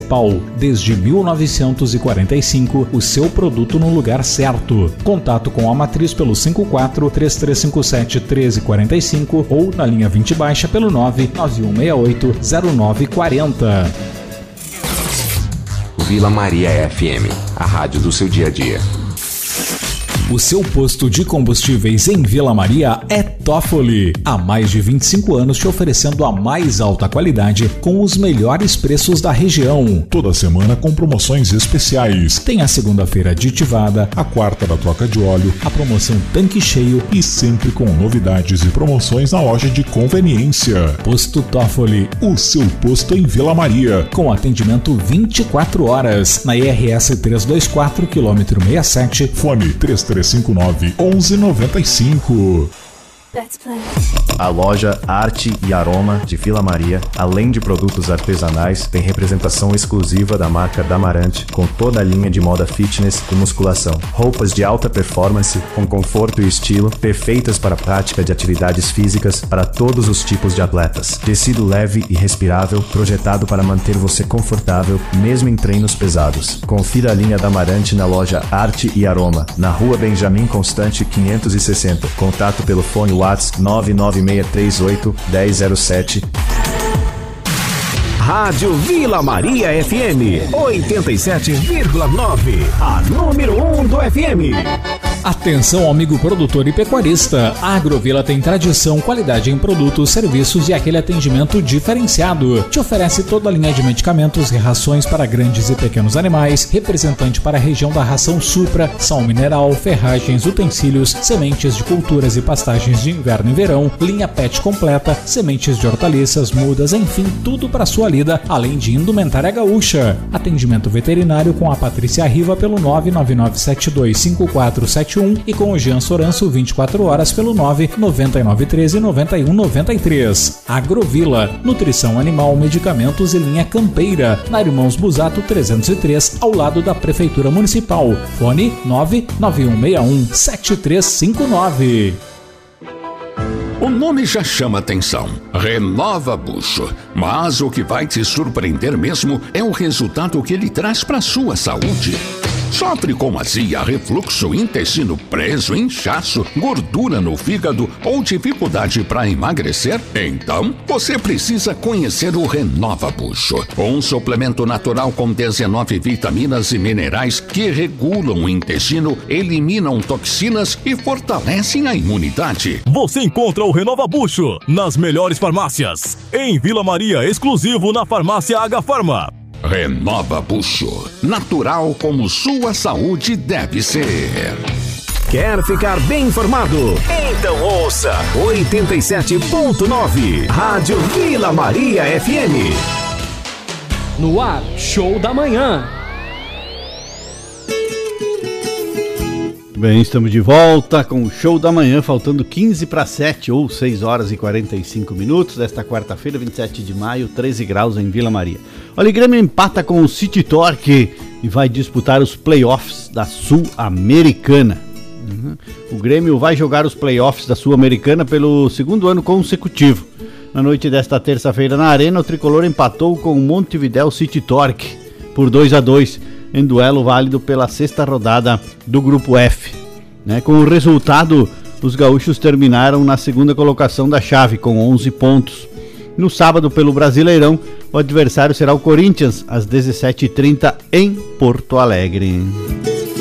Municipal. Desde 1945, o seu produto no lugar certo. Contato com a matriz pelo 54-3357-1345 ou na linha 20 baixa pelo 99168-0940. Vila Maria FM, a rádio do seu dia a dia. O seu posto de combustíveis em Vila Maria é Toffoli. Há mais de 25 anos te oferecendo a mais alta qualidade com os melhores preços da região. Toda semana com promoções especiais. Tem a segunda-feira aditivada, a quarta da troca de óleo, a promoção tanque cheio e sempre com novidades e promoções na loja de conveniência. Posto Toffoli, o seu posto em Vila Maria. Com atendimento 24 horas. Na IRS 324, quilômetro 67. Fone 3359-1195. A loja Arte e Aroma de Vila Maria, além de produtos artesanais, tem representação exclusiva da marca Damarante, com toda a linha de moda fitness e musculação. Roupas de alta performance, com conforto e estilo, perfeitas para a prática de atividades físicas para todos os tipos de atletas. Tecido leve e respirável, projetado para manter você confortável, mesmo em treinos pesados. Confira a linha Damarante na loja Arte e Aroma, na Rua Benjamin Constante 560. Contato pelo fone WhatsApp 99638-1007. Rádio Vila Maria FM 87,9, a número 1 do FM. Atenção, amigo produtor e pecuarista. A Agrovila tem tradição, qualidade em produtos, serviços e aquele atendimento diferenciado. Te oferece toda a linha de medicamentos e rações para grandes e pequenos animais, representante para a região da ração Supra, sal mineral, ferragens, utensílios, sementes de culturas e pastagens de inverno e verão, linha PET completa, sementes de hortaliças, mudas, enfim, tudo para sua lida, além de indumentária gaúcha. Atendimento veterinário com a Patrícia Riva pelo 999725471 e com o Jean Soranço 24 horas pelo 99913-9193. Agrovila, nutrição animal, medicamentos e linha campeira, na Irmãos Busato 303, ao lado da Prefeitura Municipal. Fone 99161-7359. O nome já chama atenção, Renova Bucho, mas o que vai te surpreender mesmo é o resultado que ele traz para sua saúde. Sofre com azia, refluxo, intestino preso, inchaço, gordura no fígado ou dificuldade para emagrecer? Então, você precisa conhecer o Renova Bucho, um suplemento natural com 19 vitaminas e minerais que regulam o intestino, eliminam toxinas e fortalecem a imunidade. Você encontra o Renova Bucho nas melhores farmácias. Em Vila Maria, exclusivo na farmácia H Farma. Renova Bucho, natural como sua saúde deve ser. Quer ficar bem informado? Então ouça 87.9, Rádio Vila Maria FM. No ar, Show da Manhã. Bem, estamos de volta com o Show da Manhã, faltando 15 para 7 ou 6 horas e 45 minutos desta quarta-feira, 27 de maio, 13 graus em Vila Maria. Olha, o Grêmio empata com o City Torque e vai disputar os playoffs da Sul-Americana. O Grêmio vai jogar os playoffs da Sul-Americana pelo segundo ano consecutivo. Na noite desta terça-feira na Arena, o Tricolor empatou com o Montevidéu City Torque por 2-2. Em duelo válido pela sexta rodada do Grupo F. Com o resultado, os gaúchos terminaram na segunda colocação da chave, com 11 pontos. No sábado, pelo Brasileirão, o adversário será o Corinthians, às 17h30, em Porto Alegre.